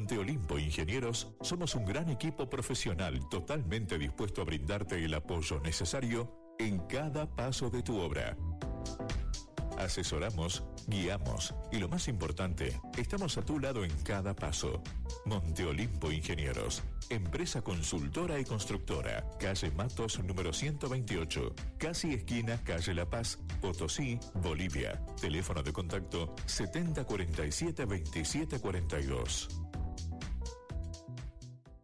Monte Olimpo Ingenieros somos un gran equipo profesional totalmente dispuesto a brindarte el apoyo necesario en cada paso de tu obra. Asesoramos, guiamos y lo más importante, estamos a tu lado en cada paso. Monte Olimpo Ingenieros, empresa consultora y constructora, calle Matos número 128, casi esquina calle La Paz, Potosí, Bolivia. Teléfono de contacto 7047-2742.